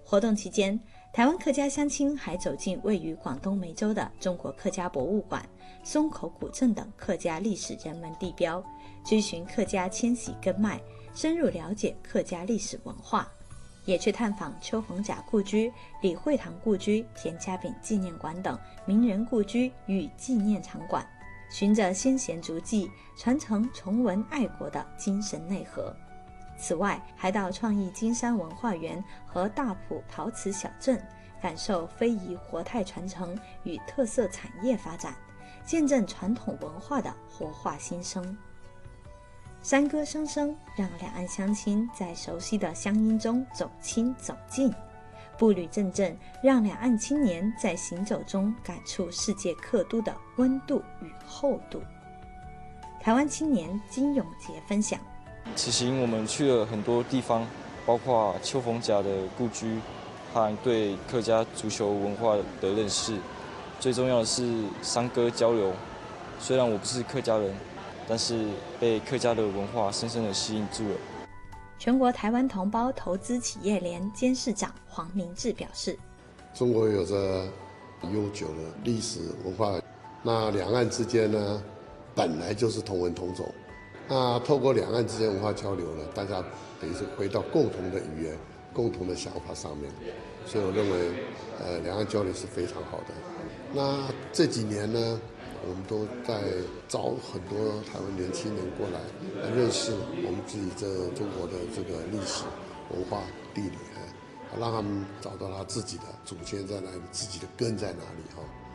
活动期间，台湾客家乡亲还走进位于广东梅州的中国客家博物馆、松口古镇等客家历史人文地标，追寻客家迁徙根脉，深入了解客家历史文化。也去探访邱逢甲故居、李惠堂故居、田家炳纪念馆等名人故居与纪念场馆，循着先贤足迹，传承崇文爱国的精神内核。此外，还到创意金山文化园和大埔陶瓷小镇，感受非遗活态传承与特色产业发展，见证传统文化的活化新生。山歌声声，让两岸乡亲在熟悉的乡音中走亲走近；步履阵阵，让两岸青年在行走中感触世界客都的温度与厚度。台湾青年金永杰分享： 此行我们去了很多地方，包括邱逢甲的故居和对客家足球文化的认识。最重要的是山歌交流。虽然我不是客家人，但是被客家的文化深深地吸引住了。 全国台湾同胞投资企业联监事长黄明志表示： 中国有着悠久的历史文化，那两岸之间呢，本来就是同文同种。那透过两岸之间文化交流呢，大家等于是回到共同的语言、共同的想法上面，所以我认为，两岸交流是非常好的。那这几年呢，我们都在找很多台湾年轻人过来认识我们自己这中国的这个历史、文化、地理，让他们找到他自己的祖先在哪里，自己的根在哪里哈。